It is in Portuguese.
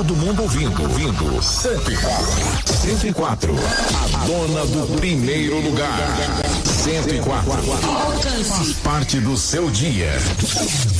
todo mundo ouvindo. 104. A dona do primeiro lugar. 104. Faz parte do seu dia.